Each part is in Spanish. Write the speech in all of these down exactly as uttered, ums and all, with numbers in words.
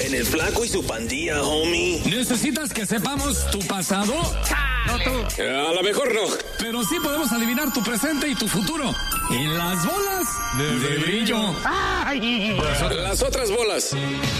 en el Flaco y su pandilla, homie. ¿Necesitas que sepamos tu pasado? No tú. A lo mejor no. Pero sí podemos adivinar tu presente y tu futuro. Y las bolas de, de brillo. Ay. Las otras bolas.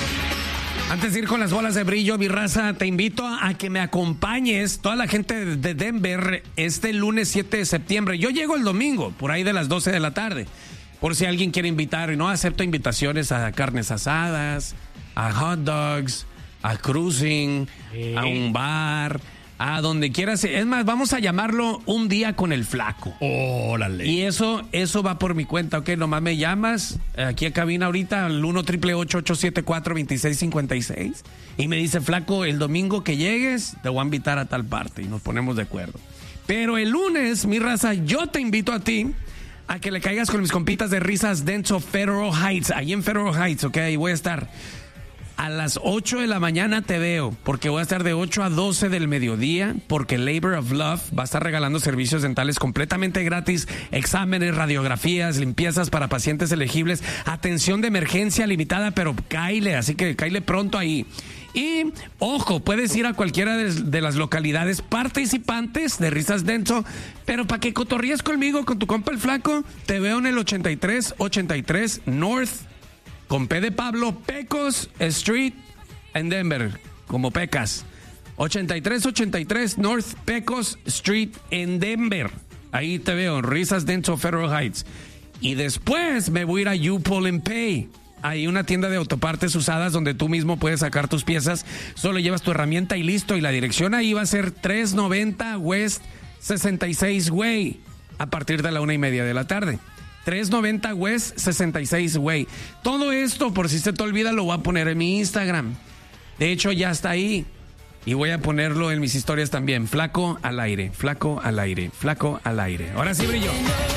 Antes de ir con las bolas de brillo, mi raza, te invito a que me acompañes, toda la gente de Denver, este lunes siete de septiembre. Yo llego el domingo, por ahí de las doce de la tarde. Por si alguien quiere invitar, no acepto invitaciones a carnes asadas, a hot dogs, a cruising, ¿Eh? a un bar, a donde quieras. Es más, vamos a llamarlo un día con el Flaco. Órale. Y eso, eso va por mi cuenta, ¿ok? Nomás me llamas aquí a cabina ahorita al uno triple ocho ocho siete cuatro dos seis cinco seis y me dice, Flaco, el domingo que llegues te voy a invitar a tal parte y nos ponemos de acuerdo. Pero el lunes, mi raza, yo te invito a ti a que le caigas con mis compitas de Risas Denso Federal Heights, ahí en Federal Heights, ¿ok? Ahí voy a estar. A las ocho de la mañana te veo, porque voy a estar de ocho a doce del mediodía, porque Labor of Love va a estar regalando servicios dentales completamente gratis, exámenes, radiografías, limpiezas para pacientes elegibles, atención de emergencia limitada, pero cáile, así que cáile pronto ahí. Y, ojo, puedes ir a cualquiera de, de las localidades participantes de Risas Denso, pero para que cotorríes conmigo, con tu compa el Flaco, te veo en el ochenta y tres ochenta y tres North con P de Pablo, Pecos Street en Denver, como Pecas. ochenta y tres ochenta y tres North Pecos Street en Denver. Ahí te veo, Risas Denso Federal Heights. Y después me voy a ir a U-Pull and Pay. Hay una tienda de autopartes usadas donde tú mismo puedes sacar tus piezas. Solo llevas tu herramienta y listo. Y la dirección ahí va a ser trescientos noventa West sesenta y seis Way a partir de la una y media de la tarde. trescientos noventa West sesenta y seis Way. Todo esto, por si se te olvida, lo voy a poner en mi Instagram. De hecho, ya está ahí. Y voy a ponerlo en mis historias también. Flaco al aire, flaco al aire, flaco al aire. Ahora sí, brillo.